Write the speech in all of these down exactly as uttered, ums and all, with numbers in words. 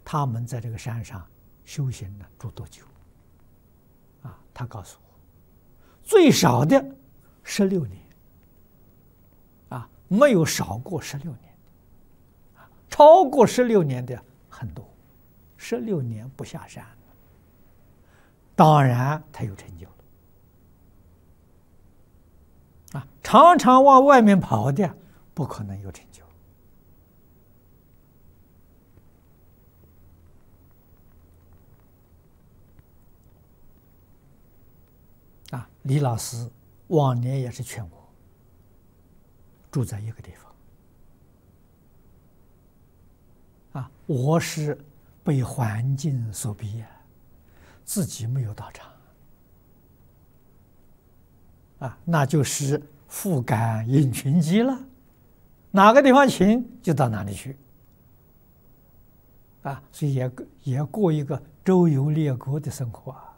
他们在这个山上修行了住多久？啊，他告诉我，最少的十六年，啊，没有少过十六年，啊，超过十六年的很多，十六年不下山，当然他有成就了。啊，常常往外面跑的，不可能有成就。啊，李老师往年也是劝我住在一个地方。啊，我是被环境所逼啊，自己没有到场。啊，那就是复感引群机了，哪个地方请就到哪里去。啊，所以也也过一个周游列国的生活啊。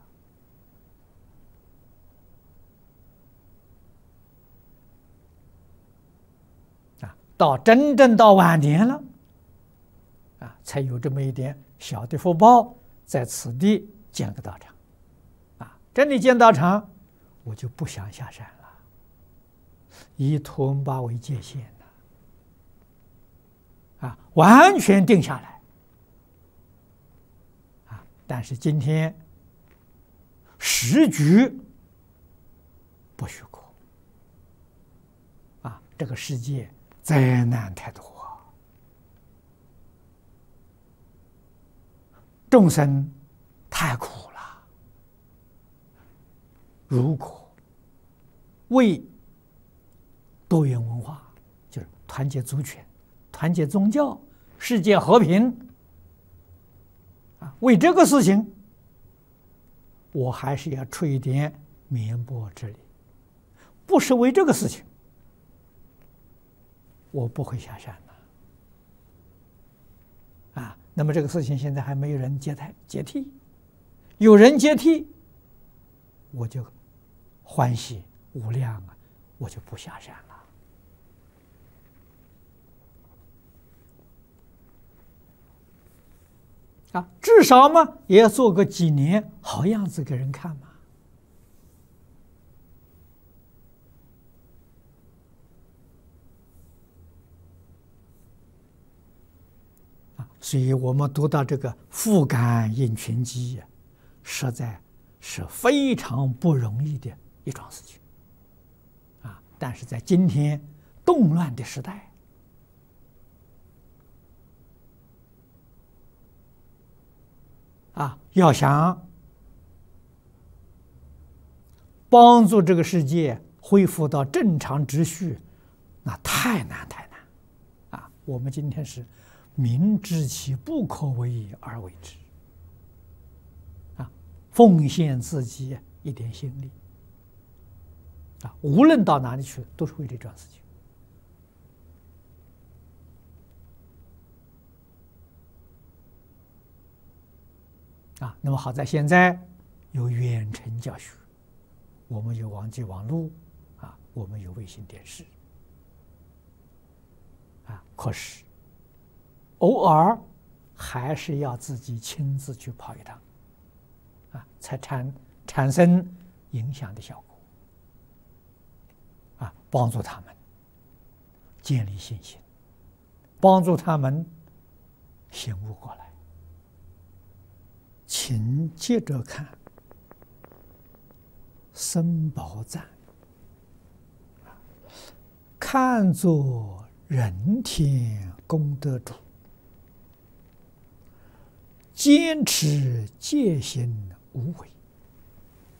啊，到真正到晚年了，啊，才有这么一点小的福报，在此地建个道场。啊，真的建道场，我就不想下山了，以图文巴为界限了，啊，完全定下来，啊，但是今天时局不许可，啊，这个世界灾难太多，众生太苦了。如果为多元文化，就是团结族群、团结宗教、世界和平，啊，为这个事情，我还是要出一点绵薄之力。不是为这个事情，我不会下山的。啊，那么这个事情现在还没有人接替，接替，有人接替，我就欢喜无量啊，我就不下山了。啊，至少嘛，也要做个几年好样子给人看嘛。啊，所以我们读到这个复感引群机呀，实在是非常不容易的一桩事情。啊，但是在今天动乱的时代，啊，要想帮助这个世界恢复到正常秩序，那太难太难。啊，我们今天是明知其不可为而为之，啊，奉献自己一点心力，啊，无论到哪里去，都是为这桩事情。啊，那么好在现在有远程教学，我们有网际网络，啊，我们有卫星电视，啊，可是偶尔还是要自己亲自去跑一趟，啊，才产产生影响的效果，啊，帮助他们建立信心，帮助他们醒悟过来。请接着看僧宝赞，看作人天功德主，坚持戒心无为，